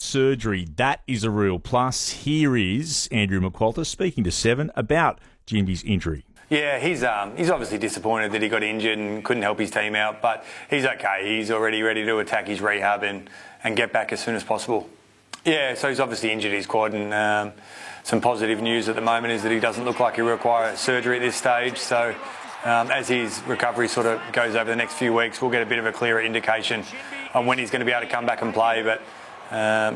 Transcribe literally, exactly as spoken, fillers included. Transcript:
surgery. That is a real plus. Here is Andrew McQualter speaking to Seven about Jimby's injury. Yeah, he's um, he's obviously disappointed that he got injured and couldn't help his team out, but he's okay. He's already ready to attack his rehab and, and get back as soon as possible. Yeah, so he's obviously injured his quad, and um, some positive news at the moment is that he doesn't look like he'll require surgery at this stage. So um, as his recovery sort of goes over the next few weeks, we'll get a bit of a clearer indication on when he's going to be able to come back and play. But um,